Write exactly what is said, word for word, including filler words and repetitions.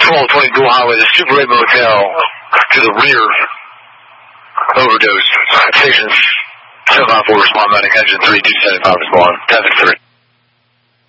twelve twenty Blue Highway, the Super eight Motel to the rear. Overdose. Stations seven five four respond, mounting engine three two seven five respond. ten three.